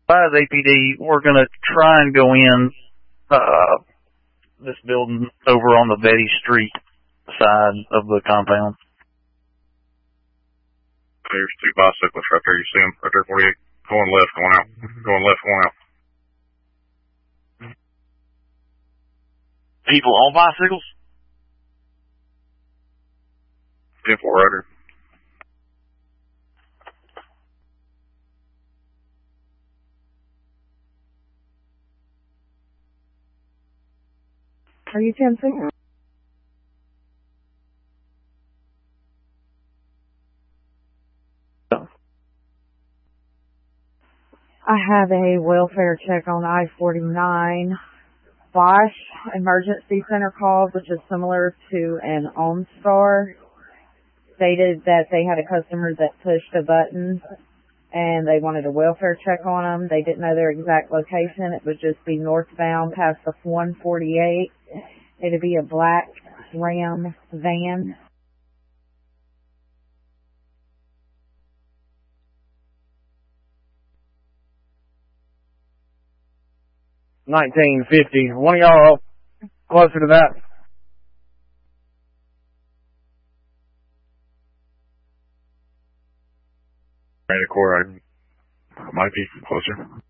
By the APD, we're going to try and go in this building over on the Betty Street side of the compound. There's two bicyclists right there. You see them right there, 48. Going left, going out. Going left, going out. People on bicycles? Temple rider. Are you 10-6? I have a welfare check on I-49. Bosch Emergency Center called, which is similar to an OnStar. Stated that they had a customer that pushed a button and they wanted a welfare check on them. They didn't know their exact location. It would just be northbound past the 148. It'd be a black Ram van. $19.50. One of y'all closer to that. Right, of course, I might be closer.